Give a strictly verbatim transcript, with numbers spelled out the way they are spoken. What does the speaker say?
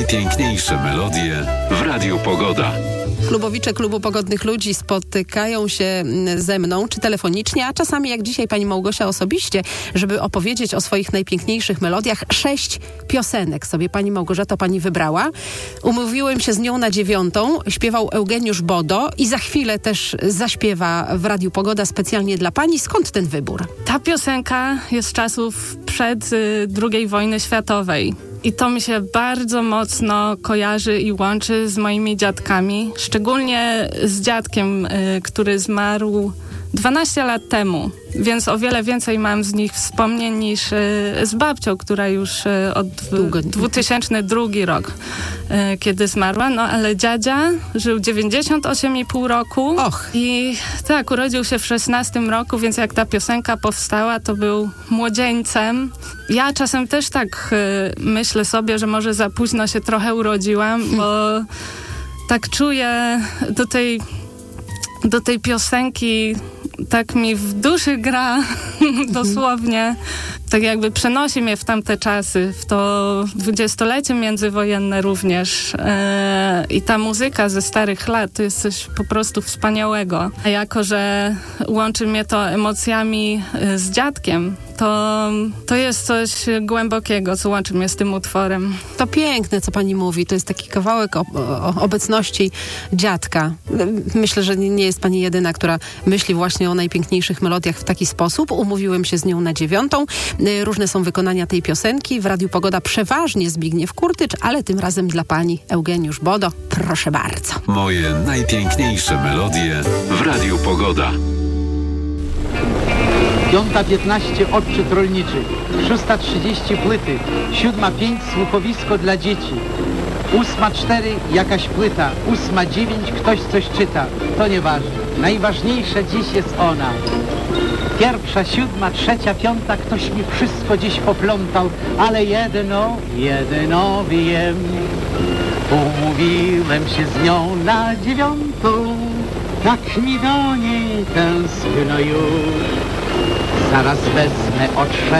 Najpiękniejsze melodie w Radiu Pogoda. Klubowicze Klubu Pogodnych Ludzi spotykają się ze mną, czy telefonicznie, a czasami jak dzisiaj pani Małgosia osobiście, żeby opowiedzieć o swoich najpiękniejszych melodiach. Sześć piosenek sobie pani Małgorzata pani wybrała. Umówiłem się z nią na dziewiątą. Śpiewał Eugeniusz Bodo i za chwilę też zaśpiewa w Radiu Pogoda specjalnie dla pani. Skąd ten wybór? Ta piosenka jest z czasów przed y, drugiej wojny światowej. I to mi się bardzo mocno kojarzy i łączy z moimi dziadkami. Szczególnie z dziadkiem, y, który zmarł dwanaście lat temu. Więc o wiele więcej mam z nich wspomnień niż y, z babcią, która już y, od dwu, dwa tysiące drugi rok, y, kiedy zmarła. No ale dziadzia żył dziewięćdziesiąt osiem i pół roku. Och. I tak, urodził się w szesnastym roku, więc jak ta piosenka powstała, to był młodzieńcem. Ja czasem też tak y, myślę sobie, że może za późno się trochę urodziłam, bo tak czuję do tej, do tej piosenki, tak mi w duszy gra dosłownie, tak jakby przenosi mnie w tamte czasy, w to dwudziestolecie międzywojenne również. E, I ta muzyka ze starych lat to jest coś po prostu wspaniałego. A jako, że łączy mnie to emocjami z dziadkiem, to, to jest coś głębokiego, co łączy mnie z tym utworem. To piękne, co pani mówi. To jest taki kawałek o, o obecności dziadka. Myślę, że nie jest pani jedyna, która myśli właśnie o najpiękniejszych melodiach w taki sposób. Umówiłem się z nią na dziewiątą. Różne są wykonania tej piosenki. W Radiu Pogoda przeważnie Zbigniew Kurtycz, ale tym razem dla pani Eugeniusz Bodo. Proszę bardzo. Moje najpiękniejsze melodie w Radiu Pogoda. Piąta piętnaście odczyt rolniczy, szósta trzydzieści płyty, siódma pięć słuchowisko dla dzieci, ósma cztery jakaś płyta, ósma dziewięć ktoś coś czyta. To nieważne. Najważniejsza dziś jest ona. Pierwsza, siódma, trzecia, piąta, ktoś mi wszystko dziś poplątał, ale jedno, jedno wiem. Umówiłem się z nią na dziewiątą, tak mi do niej tęskno już. Zaraz wezmę od